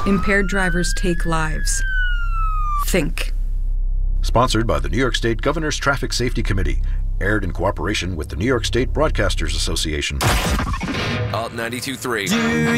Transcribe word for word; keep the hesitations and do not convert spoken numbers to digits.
Impaired drivers take lives. Think. Sponsored by the New York State Governor's Traffic Safety Committee. Aired in cooperation with the New York State Broadcasters Association. Alt ninety-two point three.